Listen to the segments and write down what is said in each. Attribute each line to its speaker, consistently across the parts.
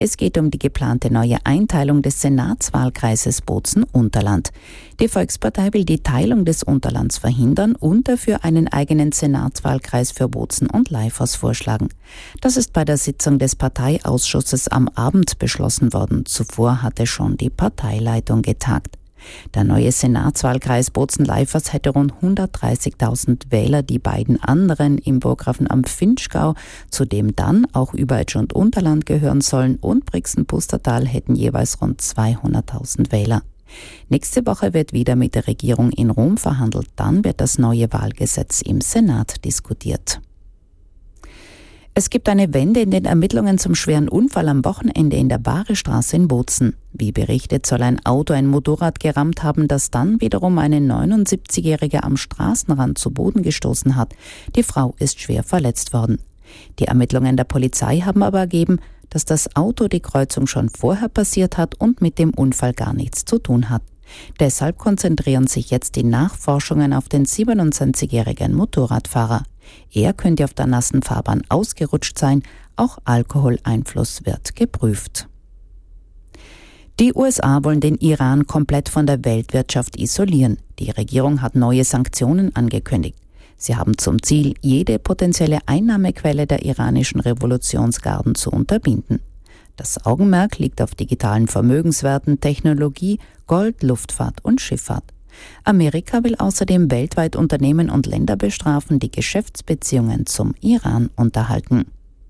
Speaker 1: Es geht um die geplante neue Einteilung des Senatswahlkreises Bozen-Unterland. Die Volkspartei will die Teilung des Unterlands verhindern und dafür einen eigenen Senatswahlkreis für Bozen und Leifers vorschlagen. Das ist bei der Sitzung des Parteiausschusses am Abend beschlossen worden. Zuvor hatte schon die Parteileitung getagt. Der neue Senatswahlkreis Bozen-Leifers hätte rund 130.000 Wähler, die beiden anderen im Burggrafen am Vinschgau, zu dem dann auch Überetsch und Unterland gehören sollen, und Brixen-Pustertal hätten jeweils rund 200.000 Wähler. Nächste Woche wird wieder mit der Regierung in Rom verhandelt. Dann wird das neue Wahlgesetz im Senat diskutiert. Es gibt eine Wende in den Ermittlungen zum schweren Unfall am Wochenende in der Barestraße in Bozen. Wie berichtet, soll ein Auto ein Motorrad gerammt haben, das dann wiederum eine 79-Jährige am Straßenrand zu Boden gestoßen hat. Die Frau ist schwer verletzt worden. Die Ermittlungen der Polizei haben aber ergeben, dass das Auto die Kreuzung schon vorher passiert hat und mit dem Unfall gar nichts zu tun hat. Deshalb konzentrieren sich jetzt die Nachforschungen auf den 27-jährigen Motorradfahrer. Er könnte auf der nassen Fahrbahn ausgerutscht sein, auch Alkoholeinfluss wird geprüft. Die USA wollen den Iran komplett von der Weltwirtschaft isolieren. Die Regierung hat neue Sanktionen angekündigt. Sie haben zum Ziel, jede potenzielle Einnahmequelle der iranischen Revolutionsgarden zu unterbinden. Das Augenmerk liegt auf digitalen Vermögenswerten, Technologie, Gold, Luftfahrt und Schifffahrt. Amerika will außerdem weltweit Unternehmen und Länder bestrafen, die Geschäftsbeziehungen zum Iran unterhalten.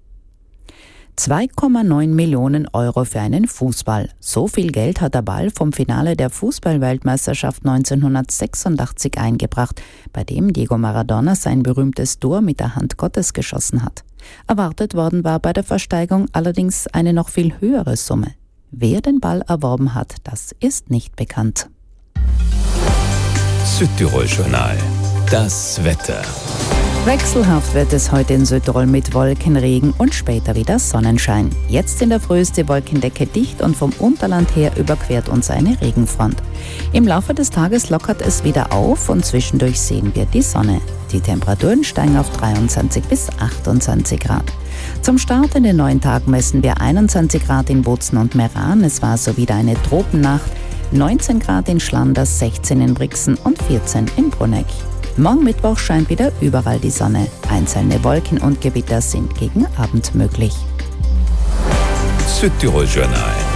Speaker 1: 2,9 Millionen Euro für einen Fußball. So viel Geld hat der Ball vom Finale der Fußball-Weltmeisterschaft 1986 eingebracht, bei dem Diego Maradona sein berühmtes Tor mit der Hand Gottes geschossen hat. Erwartet worden war bei der Versteigerung allerdings eine noch viel höhere Summe. Wer den Ball erworben hat, das ist nicht bekannt.
Speaker 2: Südtirol-Journal. Das Wetter.
Speaker 1: Wechselhaft wird es heute in Südtirol mit Wolken, Regen und später wieder Sonnenschein. Jetzt in der Früh ist die Wolkendecke dicht und vom Unterland her überquert uns eine Regenfront. Im Laufe des Tages lockert es wieder auf und zwischendurch sehen wir die Sonne. Die Temperaturen steigen auf 23 bis 28 Grad. Zum Start in den neuen Tag messen wir 21 Grad in Bozen und Meran. Es war so wieder eine Tropennacht. 19 Grad in Schlanders, 16 in Brixen und 14 in Bruneck. Morgen Mittwoch scheint wieder überall die Sonne. Einzelne Wolken und Gewitter sind gegen Abend möglich.
Speaker 2: Südtirol-Journal.